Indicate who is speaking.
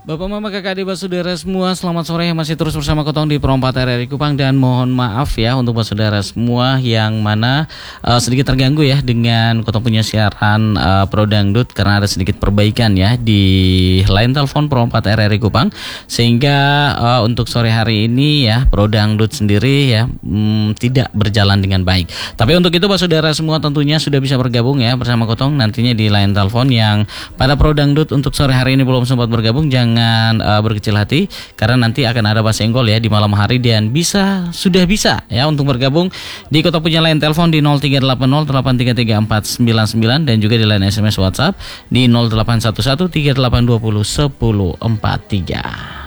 Speaker 1: Bapak Mama Kakak Adik Basudara semua, selamat sore, masih terus bersama Kotong di Perompat RRI Kupang. Dan mohon maaf ya untuk Basudara semua yang mana sedikit terganggu ya dengan Kotong punya siaran Pro Dangdut, karena ada sedikit perbaikan ya di line telepon Perompat RRI Kupang, sehingga untuk sore hari ini ya Pro Dangdut sendiri ya tidak berjalan dengan baik. Tapi untuk itu Basudara semua tentunya sudah bisa bergabung ya bersama Kotong nantinya di line telepon. Yang pada Pro Dangdut untuk sore hari ini belum sempat bergabung, jangan berkecil hati, karena nanti akan ada Pak Senggol ya di malam hari, dan sudah bisa ya untuk bergabung di Kota punya line telepon di 0380833499 dan juga di line SMS WhatsApp di 081138201043.